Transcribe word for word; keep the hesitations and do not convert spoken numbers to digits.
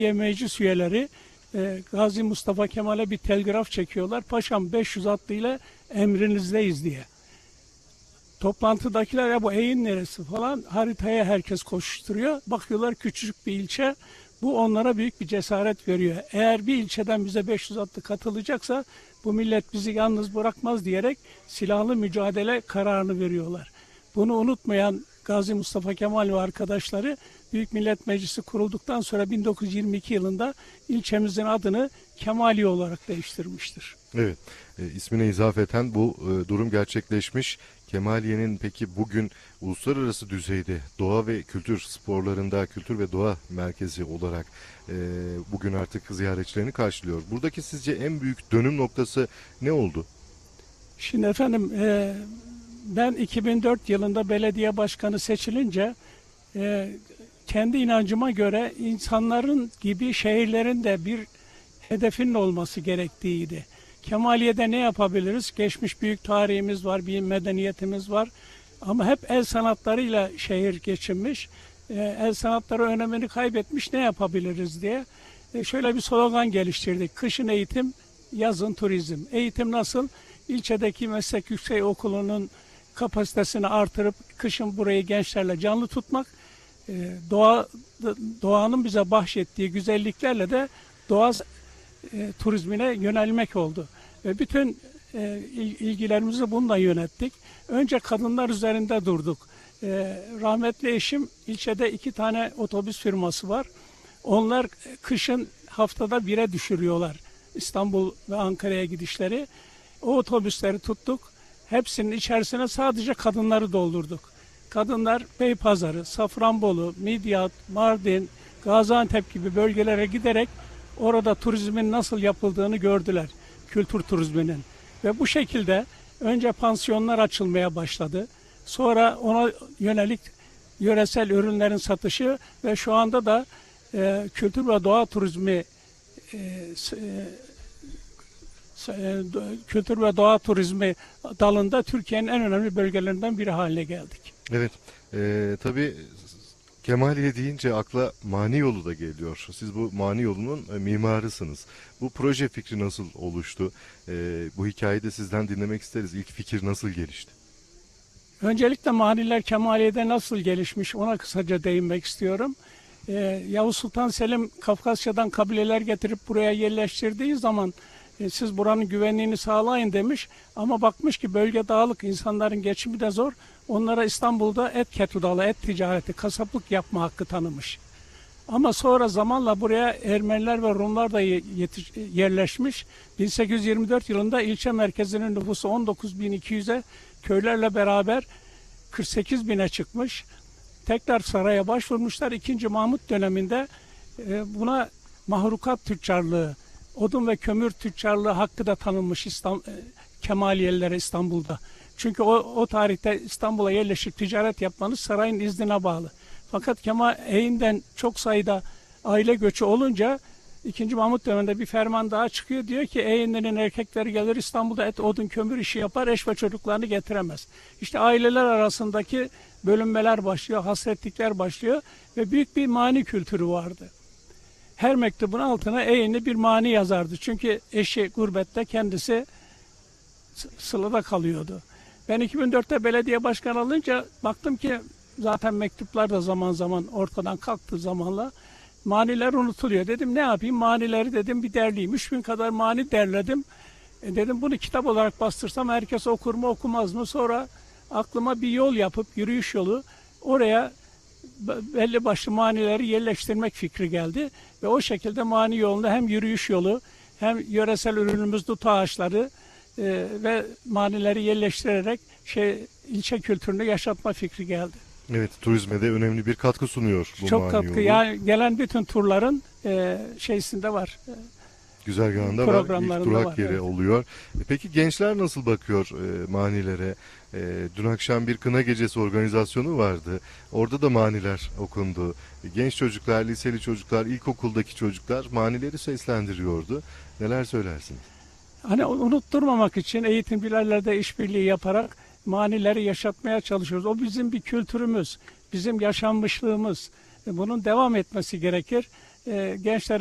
Meclis üyeleri e, Gazi Mustafa Kemal'e bir telgraf çekiyorlar. Paşam beş yüz atlıyla emrinizdeyiz diye. Toplantıdakiler ya bu Eğin neresi falan haritaya herkes koşuşturuyor. Bakıyorlar küçücük bir ilçe. Bu onlara büyük bir cesaret veriyor. Eğer bir ilçeden bize beş yüz atlı katılacaksa bu millet bizi yalnız bırakmaz diyerek silahlı mücadele kararını veriyorlar. Bunu unutmayan Gazi Mustafa Kemal ve arkadaşları Büyük Millet Meclisi kurulduktan sonra bin dokuz yüz yirmi iki yılında ilçemizin adını Kemaliye olarak değiştirmiştir. Evet, e, ismine izafeten bu e, durum gerçekleşmiş. Kemaliye'nin peki bugün uluslararası düzeyde doğa ve kültür sporlarında kültür ve doğa merkezi olarak e, bugün artık ziyaretçilerini karşılıyor. Buradaki sizce en büyük dönüm noktası ne oldu? Şimdi efendim e, ben iki bin dört yılında belediye başkanı seçilince e, kendi inancıma göre insanların gibi şehirlerin de bir hedefinin olması gerektiğiydi. Kemaliye'de ne yapabiliriz? Geçmiş büyük tarihimiz var, bir medeniyetimiz var. Ama hep el sanatlarıyla şehir geçinmiş. E, el sanatları önemini kaybetmiş, ne yapabiliriz diye. E, şöyle bir slogan geliştirdik. Kışın eğitim, yazın turizm. Eğitim nasıl? İlçedeki meslek yüksek okulunun kapasitesini artırıp kışın burayı gençlerle canlı tutmak. E, doğa, doğanın bize bahşettiği güzelliklerle de doğa e, turizmine yönelmek oldu. Ve bütün e, ilgilerimizi bununla yönettik. Önce kadınlar üzerinde durduk. E, rahmetli eşim ilçede iki tane otobüs firması var. Onlar kışın haftada bire düşürüyorlar İstanbul ve Ankara'ya gidişleri. O otobüsleri tuttuk. Hepsinin içerisine sadece kadınları doldurduk. Kadınlar Beypazarı, Safranbolu, Midyat, Mardin, Gaziantep gibi bölgelere giderek orada turizmin nasıl yapıldığını gördüler. Kültür turizminin. Ve bu şekilde önce pansiyonlar açılmaya başladı. Sonra ona yönelik yöresel ürünlerin satışı ve şu anda da e, kültür ve doğa turizmi e, e, kültür ve doğa turizmi dalında Türkiye'nin en önemli bölgelerinden biri haline geldik. Evet, e, tabii Kemaliye deyince akla mani yolu da geliyor. Siz bu mani yolunun e, mimarısınız. Bu proje fikri nasıl oluştu? E, bu hikayeyi de sizden dinlemek isteriz. İlk fikir nasıl gelişti? Öncelikle maniler Kemaliye'de nasıl gelişmiş ona kısaca değinmek istiyorum. Ee, Yavuz Sultan Selim Kafkasya'dan kabileler getirip buraya yerleştirdiği zaman e, siz buranın güvenliğini sağlayın demiş. Ama bakmış ki bölge dağlık, insanların geçimi de zor. Onlara İstanbul'da et ketudalı, et ticareti, kasaplık yapma hakkı tanımış. Ama sonra zamanla buraya Ermeniler ve Rumlar da yetiş, yerleşmiş. bin sekiz yüz yirmi dört yılında ilçe merkezinin nüfusu on dokuz bin iki yüze köylerle beraber kırk sekiz bine çıkmış. Tekrar saraya başvurmuşlar. İkinci Mahmut döneminde e, buna mahrukat tüccarlığı, odun ve kömür tüccarlığı hakkı da tanınmış İstanbul, e, Kemaliyelilere İstanbul'da. Çünkü o, o tarihte İstanbul'a yerleşip ticaret yapmanız sarayın iznine bağlı. Fakat Kemal Eğin'den çok sayıda aile göçü olunca ikinci Mahmut döneminde bir ferman daha çıkıyor. Diyor ki Eğinlerin erkekleri gelir İstanbul'da et, odun, kömür işi yapar, eş ve çocuklarını getiremez. İşte aileler arasındaki bölünmeler başlıyor, hasretlikler başlıyor ve büyük bir mani kültürü vardı. Her mektubun altına Eğinli bir mani yazardı. Çünkü eşi gurbette, kendisi sılada kalıyordu. Ben iki bin dörtte belediye başkanı alınca baktım ki zaten mektuplar da zaman zaman ortadan kalktığı zamanla maniler unutuluyor. Dedim ne yapayım? Manileri dedim bir derleyeyim. Üç bin kadar mani derledim. E dedim bunu kitap olarak bastırsam herkes okur mu okumaz mı? Sonra aklıma bir yol yapıp yürüyüş yolu oraya belli başlı manileri yerleştirmek fikri geldi. Ve o şekilde mani yolunda hem yürüyüş yolu hem yöresel ürünümüz dut ağaçları e, ve manileri yerleştirerek şey ilçe kültürünü yaşatma fikri geldi. Evet, turizme de önemli bir katkı sunuyor bu Çok mani katkı. yolu. Yani gelen bütün turların e, şeysinde var. Güzergahında var, ilk durak var, yeri evet. oluyor. E, Peki gençler nasıl bakıyor e, manilere? E, dün akşam bir kına gecesi organizasyonu vardı. Orada da maniler okundu. E, genç çocuklar, liseli çocuklar, ilkokuldaki çocuklar manileri seslendiriyordu. Neler söylersiniz? Hani unutturmamak için eğitimcilerle işbirliği yaparak manileri yaşatmaya çalışıyoruz. O bizim bir kültürümüz, bizim yaşanmışlığımız. Bunun devam etmesi gerekir. e, gençler